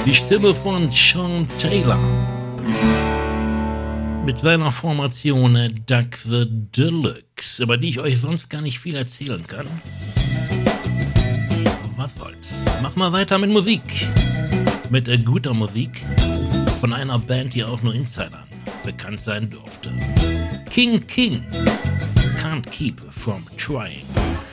Die Stimme von Sean Taylor mit seiner Formation Doug the Deluxe, über die ich euch sonst gar nicht viel erzählen kann. Was soll's? Mach mal weiter mit Musik. Mit guter Musik von einer Band, die auch nur Insidern bekannt sein durfte. King Can't Keep From Trying.